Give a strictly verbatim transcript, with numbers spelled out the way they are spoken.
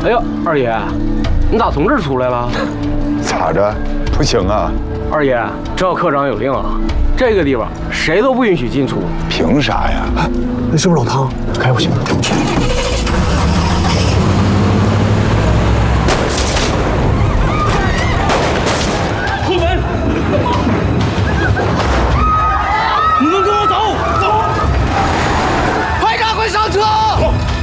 哎呦，二爷，你咋从这儿出来了？ 咋着？不行啊？ 二爷，这科长有令啊，这个地方谁都不允许进出。 凭啥呀？ 那是不是老汤？开不行。